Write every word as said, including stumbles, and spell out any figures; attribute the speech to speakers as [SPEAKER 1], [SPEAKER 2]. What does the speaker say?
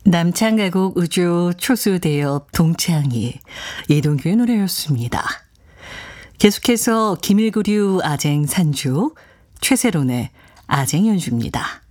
[SPEAKER 1] 남창가곡 우주 초수대엽 동창이 이동규의 노래였습니다. 계속해서 김일구류 아쟁 산주 최세론의 아쟁 연주입니다.